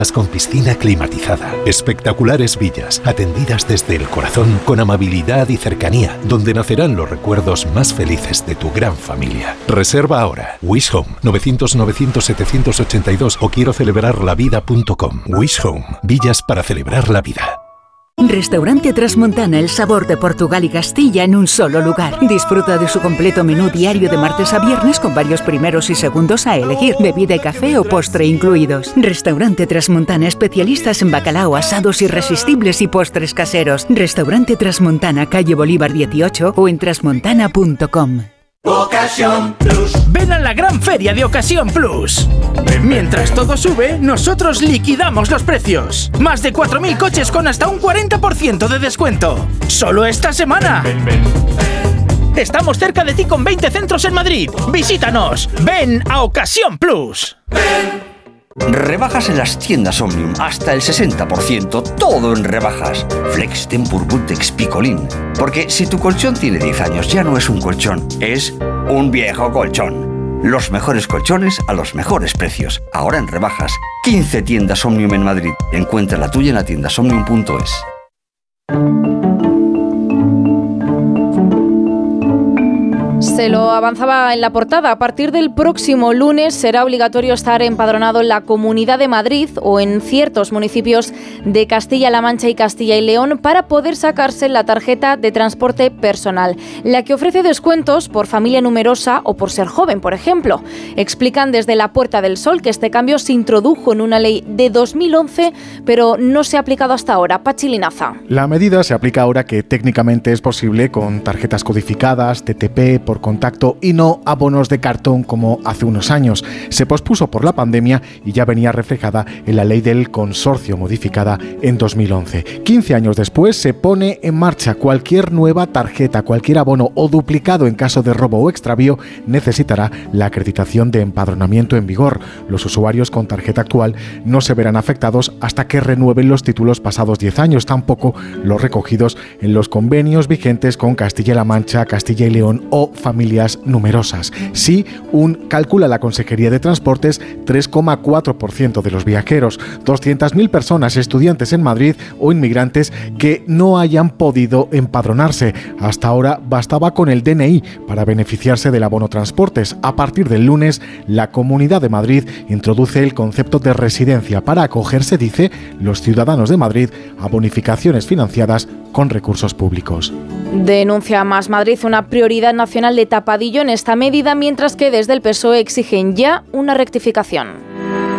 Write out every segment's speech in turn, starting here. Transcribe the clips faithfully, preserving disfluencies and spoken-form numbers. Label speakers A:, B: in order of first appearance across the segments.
A: Con piscina climatizada, espectaculares villas, atendidas desde el corazón con amabilidad y cercanía, donde nacerán los recuerdos más felices de tu gran familia. Reserva ahora. Wish Home, novecientos novecientos setecientos ochenta y dos o quiero celebrar la vida punto com. Wish Home, villas para celebrar la vida.
B: Restaurante Trasmontana, el sabor de Portugal y Castilla en un solo lugar. Disfruta de su completo menú diario de martes a viernes con varios primeros y segundos a elegir, bebida y café o postre incluidos. Restaurante Trasmontana, especialistas en bacalao, asados irresistibles y postres caseros. Restaurante Trasmontana, calle Bolívar dieciocho o en trasmontana punto com.
C: Ocasión Plus. Ven a la gran feria de Ocasión Plus. Mientras todo sube, nosotros liquidamos los precios. Más de cuatro mil coches con hasta un cuarenta por ciento de descuento. Solo esta semana. Ven, ven. Estamos cerca de ti con veinte centros en Madrid. Visítanos. Ven a Ocasión Plus. Ven.
D: Rebajas en las tiendas Omnium, hasta el sesenta por ciento, todo en rebajas. Flex, Tempur, Bultex, Picolín. Porque si tu colchón tiene diez años, ya no es un colchón, es un viejo colchón. Los mejores colchones a los mejores precios, ahora en rebajas. quince tiendas Omnium en Madrid. Encuentra la tuya en la tienda omnium punto es.
E: Se lo avanzaba en la portada. A partir del próximo lunes será obligatorio estar empadronado en la Comunidad de Madrid o en ciertos municipios de Castilla-La Mancha y Castilla y León para poder sacarse la tarjeta de transporte personal, la que ofrece descuentos por familia numerosa o por ser joven, por ejemplo. Explican desde la Puerta del Sol que este cambio se introdujo en una ley de dos mil once, pero no se ha aplicado hasta ahora. Pachi Linaza.
F: La medida se aplica ahora que técnicamente es posible con tarjetas codificadas, T T P, por contacto y no abonos de cartón como hace unos años. Se pospuso por la pandemia y ya venía reflejada en la ley del consorcio modificada en dos mil once. quince años después se pone en marcha. Cualquier nueva tarjeta, cualquier abono o duplicado en caso de robo o extravío necesitará la acreditación de empadronamiento en vigor. Los usuarios con tarjeta actual no se verán afectados hasta que renueven los títulos pasados diez años, tampoco los recogidos en los convenios vigentes con Castilla-La Mancha, Castilla y León o familias numerosas. Sí, un calcula la Consejería de Transportes tres coma cuatro por ciento de los viajeros, doscientas mil personas, estudiantes en Madrid o inmigrantes que no hayan podido empadronarse. Hasta ahora bastaba con el D N I para beneficiarse del abono transportes. A partir del lunes, la Comunidad de Madrid introduce el concepto de residencia para acogerse, dice, los ciudadanos de Madrid a bonificaciones financiadas con recursos públicos.
E: Denuncia Más Madrid una prioridad nacional de tapadillo en esta medida, mientras que desde el P S O E exigen ya una rectificación.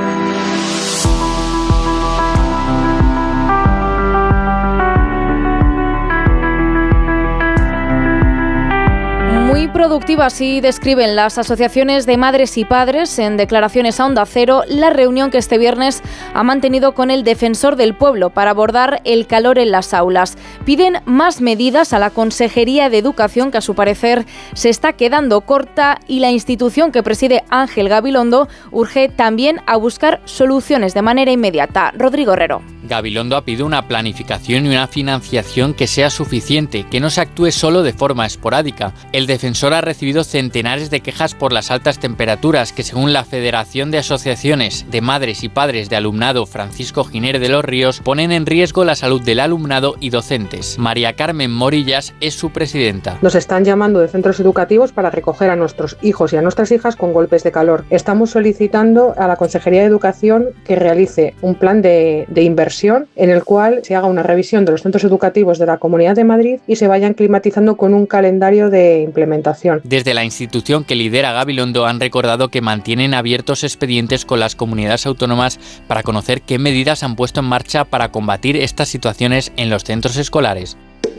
E: Muy productiva, así describen las asociaciones de madres y padres en declaraciones a Onda Cero la reunión que este viernes ha mantenido con el defensor del pueblo para abordar el calor en las aulas. Piden más medidas a la Consejería de Educación, que a su parecer se está quedando corta, y la institución que preside Ángel Gabilondo urge también a buscar soluciones de manera inmediata. Rodrigo Herrero.
G: Gabilondo ha pedido una planificación y una financiación que sea suficiente, que no se actúe solo de forma esporádica. El defensor ha recibido centenares de quejas por las altas temperaturas que, según la Federación de Asociaciones de Madres y Padres de Alumnado Francisco Giner de los Ríos, ponen en riesgo la salud del alumnado y docentes. María Carmen Morillas es su presidenta.
H: Nos están llamando de centros educativos para recoger a nuestros hijos y a nuestras hijas con golpes de calor. Estamos solicitando a la Consejería de Educación que realice un plan de, de inversión en el cual se haga una revisión de los centros educativos de la Comunidad de Madrid y se vayan climatizando con un calendario de implementación.
G: Desde la institución que lidera Gabilondo han recordado que mantienen abiertos expedientes con las comunidades autónomas para conocer qué medidas han puesto en marcha para combatir estas situaciones en los centros escolares.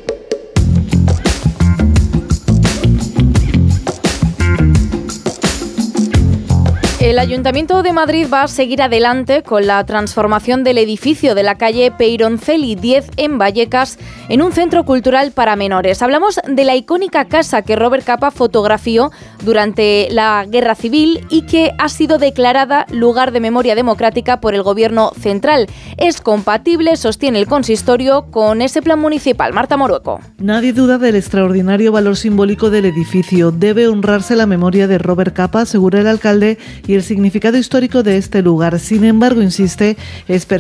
E: El Ayuntamiento de Madrid va a seguir adelante con la transformación del edificio de la calle Peyronceli diez en Vallecas en un centro cultural para menores. Hablamos de la icónica casa que Robert Capa fotografió durante la Guerra Civil y que ha sido declarada lugar de memoria democrática por el Gobierno central. Es compatible, sostiene el consistorio, con ese plan municipal. Marta Morueco.
I: Nadie duda del extraordinario valor simbólico del edificio. Debe honrarse la memoria de Robert Capa, asegura el alcalde, y el significado histórico de este lugar. Sin embargo, insiste, es perfecto